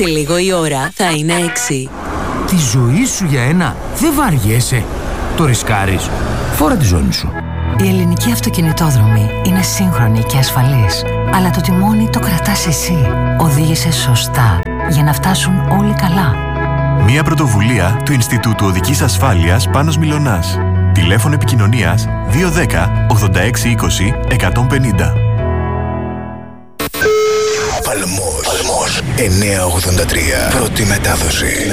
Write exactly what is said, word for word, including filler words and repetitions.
Σε λίγο η ώρα θα είναι έξι. Τη ζωή σου για ένα δεν βαριέσαι. Το ρισκάρεις. Φόρα τη ζώνη σου. Η ελληνική αυτοκινητόδρομη είναι σύγχρονη και ασφαλής. Αλλά το τιμόνι το κρατάς εσύ. Οδήγησε σωστά για να φτάσουν όλοι καλά. Μια πρωτοβουλία του Ινστιτούτου Οδικής Ασφάλειας Πάνος Μιλωνάς. Τηλέφωνο επικοινωνίας δύο ένα μηδέν ογδόντα έξι είκοσι εκατόν πενήντα. Παλμός εννιακόσια ογδόντα τρία. Πρώτη μετάδοση.